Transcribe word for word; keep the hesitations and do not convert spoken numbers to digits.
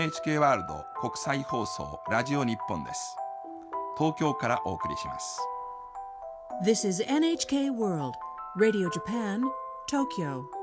エヌエイチケー ワールド国際放送ラジオ日本です。東京からお送りします。 This is エヌエイチケー World Radio Japan, Tokyo.